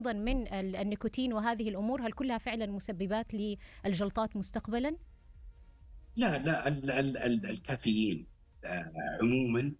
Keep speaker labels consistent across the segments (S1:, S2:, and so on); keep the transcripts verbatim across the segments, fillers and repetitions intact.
S1: من النيكوتين وهذه الأمور؟ هل كلها فعلا مسببات للجلطات مستقبلا؟
S2: لا لا ال ال ال الكافيين آه عموما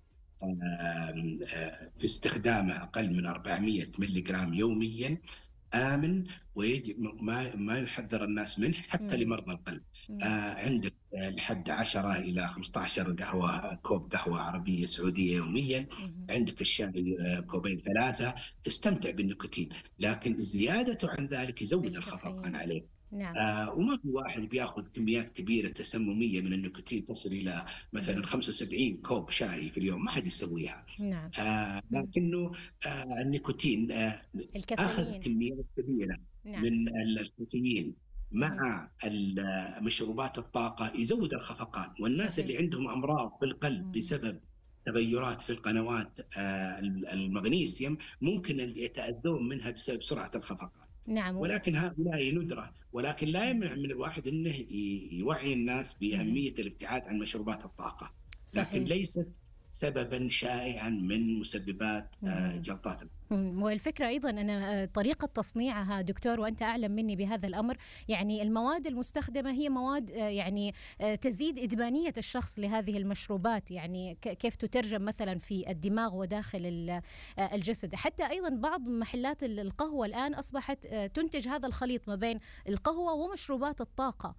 S2: آه آه في استخدامه أقل من أربعمئة ملي جرام يوميا آمن، ويجب ما ما يحذر الناس منه حتى
S1: مم.
S2: لمرضى القلب.
S1: مم.
S2: آه عندك آه لحد عشرة إلى خمسة عشر قهوة كوب قهوة عربية سعودية يوميا.
S1: مم.
S2: عندك الشاي آه كوبين ثلاثة. استمتع بالنيكوتين، لكن زيادته عن ذلك يزود الخفقان
S1: الكافيين.
S2: عليه.
S1: نعم.
S2: آه وما في واحد بياخذ كميات كبيرة تسممية من النيكوتين تصل إلى مثلا خمسة وسبعين كوب شاي في اليوم، ما حد يسويها.
S1: نعم.
S2: آه
S1: مم.
S2: لكنه آه النيكوتين آه أخذ
S1: الكافيين.
S2: كميات كبيرة
S1: نعم.
S2: من الكافيين
S1: مم.
S2: مع مشروبات الطاقة يزود الخفقان، والناس
S1: صحيح.
S2: اللي عندهم أمراض في القلب
S1: مم.
S2: بسبب تغيرات في القنوات آه المغنيسيوم ممكن أن يتأذون منها بسبب سرعة الخفقان.
S1: نعم.
S2: ولكن هؤلاء ندرة، ولكن لا يمنع من الواحد أنه يوعي الناس
S1: مم.
S2: بأهمية الابتعاد عن مشروبات الطاقة، لكن
S1: صحيح.
S2: ليست سببا شائعا من مسببات آه
S1: مم.
S2: جلطات.
S1: مم. والفكرة أيضا أن طريقة تصنيعها دكتور، وأنت أعلم مني بهذا الأمر، يعني المواد المستخدمة هي مواد يعني تزيد إدمانية الشخص لهذه المشروبات، يعني كيف تترجم مثلا في الدماغ وداخل الجسد. حتى أيضا بعض محلات القهوة الآن أصبحت تنتج هذا الخليط ما بين القهوة ومشروبات الطاقة.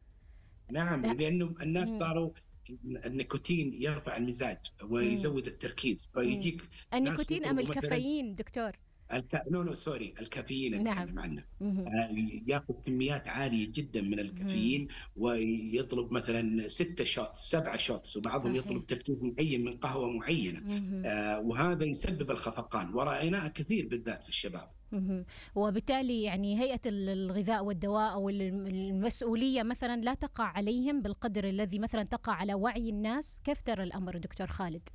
S2: نعم، لأنه الناس
S1: مم.
S2: صاروا النيكوتين يرفع المزاج ويزود التركيز، فيجيك ناس
S1: النيكوتين أم
S2: يطلبوا مثلا
S1: الكافيين دكتور؟
S2: الك... نو نو سوري الكافيين
S1: نعم.
S2: نتكلم عنه.
S1: مم.
S2: آه ياخذ كميات عاليه جدا من الكافيين،
S1: مم.
S2: ويطلب مثلا ستة شوت سبعة شوتس، وبعضهم
S1: صحيح.
S2: يطلب تركيز معين من قهوه معينه. آه وهذا يسبب الخفقان، ورأيناه كثير بالذات في الشباب.
S1: مهم. وبالتالي يعني هيئة الغذاء والدواء أو المسؤولية مثلا لا تقع عليهم بالقدر الذي مثلا تقع على وعي الناس. كيف ترى الأمر دكتور خالد؟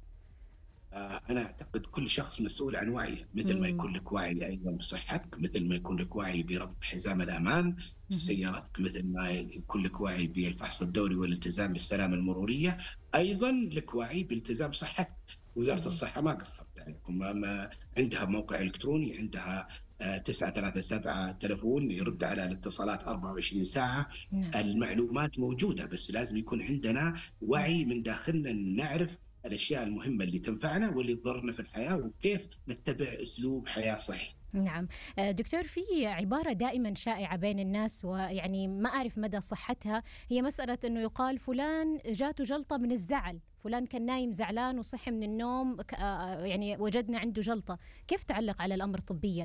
S2: آه أنا أعتقد كل شخص مسؤول عن وعيه، مثل
S1: مم.
S2: ما يكون لك وعي أيضا بصحتك، مثل ما يكون لك وعي بربط حزام الأمان في سيارتك، مثل ما يكون لك وعي بالفحص الدوري والالتزام بالسلامة المرورية، أيضا لك وعي بالتزام صحتك. وزارة
S1: مم.
S2: الصحة ما قصرت عليكم، ما عندها موقع إلكتروني، عندها تسعة ثلاثة سبعة تلفون يرد على الاتصالات أربعة وعشرين ساعة.
S1: نعم.
S2: المعلومات موجودة، بس لازم يكون عندنا وعي من داخلنا، نعرف الأشياء المهمة اللي تنفعنا واللي تضرنا في الحياة، وكيف نتبع أسلوب حياة صحي.
S1: نعم دكتور، في عبارة دائما شائعة بين الناس ويعني ما أعرف مدى صحتها، هي مسألة أنه يقال فلان جاته جلطة من الزعل، فلان كان نايم زعلان وصحي من النوم يعني وجدنا عنده جلطة. كيف تعلق على الأمر طبيا؟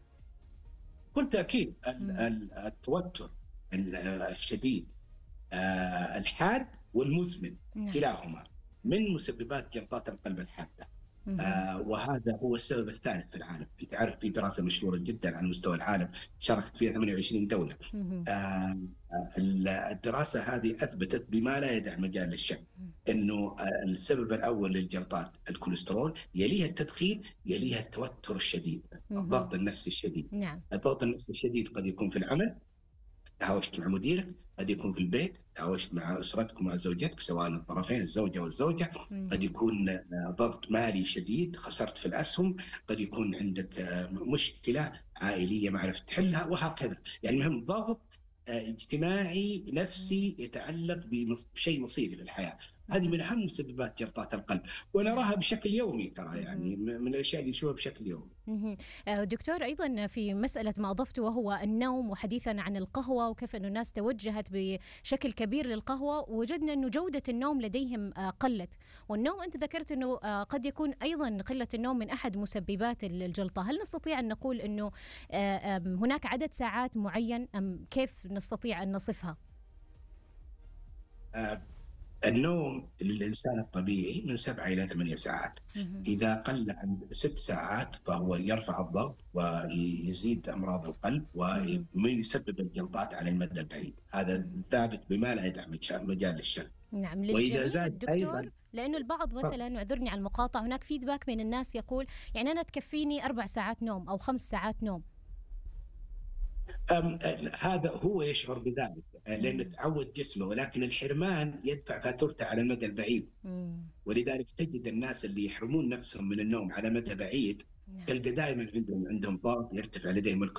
S2: كل تأكيد التوتر الشديد الحاد والمزمن كلاهما من مسببات جلطات القلب الحادة. آه وهذا هو السبب الثالث في العالم. انت عارف في دراسه مشهوره جدا على مستوى العالم شاركت فيها ثمانية وعشرين دوله. آه الدراسه هذه اثبتت بما لا يدع مجال للشك انه السبب الاول للجلطات الكوليسترول، يليها التدخين، يليها التوتر الشديد، الضغط النفسي الشديد.
S1: نعم.
S2: الضغط النفسي الشديد قد يكون في العمل، تهاوشت مع مديرك، قد يكون في البيت، تهاوشت مع أسرتك ومع زوجتك سواء الطرفين الزوجة والزوجة، قد يكون ضغط مالي شديد، خسرت في الأسهم، قد يكون عندك مشكلة عائلية ما عرفت تحلها، وهكذا. يعني المهم ضغط اجتماعي نفسي يتعلق بشيء مصيري في الحياة. هذه من أهم مسببات جلطات القلب، ونراها بشكل يومي ترى، يعني من الأشياء اللي نشوفها بشكل يومي.
S1: دكتور، أيضا في مسألة ما أضفته وهو النوم، وحديثا عن القهوة وكيف أن الناس توجهت بشكل كبير للقهوة، وجدنا أنه جودة النوم لديهم قلت. والنوم أنت ذكرت أنه قد يكون أيضا قلة النوم من أحد مسببات الجلطة. هل نستطيع أن نقول أنه هناك عدد ساعات معين، أم كيف نستطيع أن نصفها؟
S2: أه النوم للإنسان الطبيعي من سبعة إلى ثمانية ساعات. إذا قل عن ست ساعات فهو يرفع الضغط ويزيد أمراض القلب ويسبب الجلطات على المدى البعيد. هذا ثابت بما لا يدع مجال للشك.
S1: نعم للجميع دكتور، لأنه البعض مثلا، اعذرني على المقاطعة، هناك فيدباك من الناس يقول يعني أنا تكفيني أربع ساعات نوم أو خمس ساعات نوم.
S2: أم هذا هو يشعر بذلك لأنه تعود جسمه، ولكن الحرمان يدفع فاتورته على المدى البعيد. مم. ولذلك تجد الناس اللي يحرمون نفسهم من النوم على مدى بعيد تلقى دائما عندهم عندهم ضغط، يرتفع لديهم